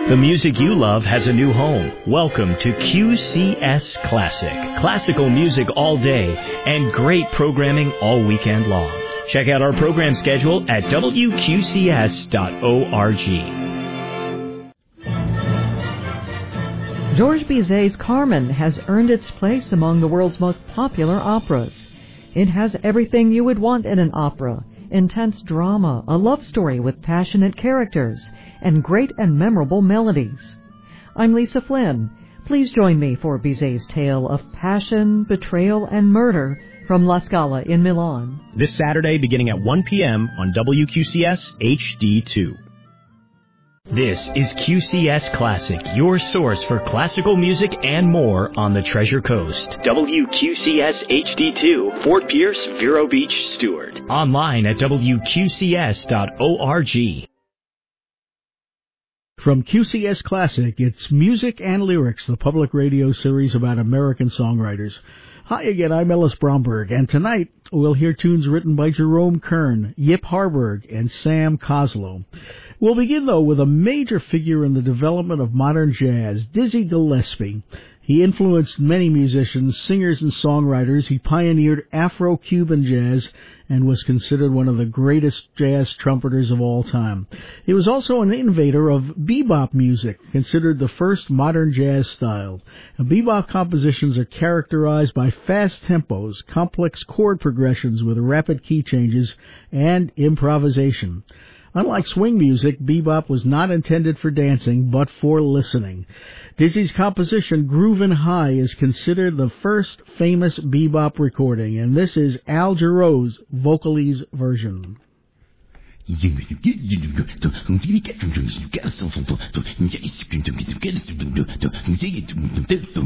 The music you love has a new home. Welcome to QCS Classic. Classical music all day and great programming all weekend long. Check out our program schedule at wqcs.org. Georges Bizet's Carmen has earned its place among the world's most popular operas. It has everything you would want in an opera: intense drama, a love story with passionate characters, and great and memorable melodies. I'm Lisa Flynn. Please join me for Bizet's tale of passion, betrayal, and murder from La Scala in Milan. This Saturday beginning at 1 p.m. on WQCS HD2. This is QCS Classic, your source for classical music and more on the Treasure Coast. WQCS HD2, Fort Pierce, Vero Beach, Stewart. Online at WQCS.org. From QCS Classic, it's Music and Lyrics, the public radio series about American songwriters. Hi again, I'm Ellis Bromberg, and tonight we'll hear tunes written by Jerome Kern, Yip Harburg, and Sam Koslow. We'll begin, though, with a major figure in the development of modern jazz, Dizzy Gillespie. He influenced many musicians, singers, and songwriters. He pioneered Afro-Cuban jazz and was considered one of the greatest jazz trumpeters of all time. He was also an innovator of bebop music, considered the first modern jazz style. And bebop compositions are characterized by fast tempos, complex chord progressions with rapid key changes, and improvisation. Unlike swing music, bebop was not intended for dancing, but for listening. Dizzy's composition, Groovin' High, is considered the first famous bebop recording, and this is Al Jarreau's vocalese version.